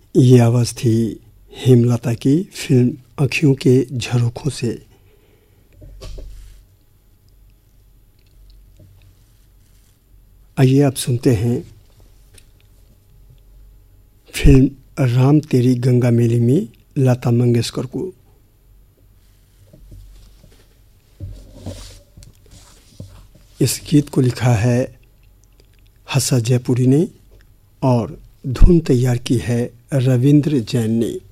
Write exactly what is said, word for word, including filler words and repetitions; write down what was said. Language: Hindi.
ये आवाज़ थी हेमलता की फिल्म आँखियों के झरोखों से। आइए आप सुनते हैं फिल्म राम तेरी गंगा मेली में लता मंगेशकर को। इस गीत को लिखा है हसा जयपुरी ने और धुन तैयार की है रविंद्र जैन ने।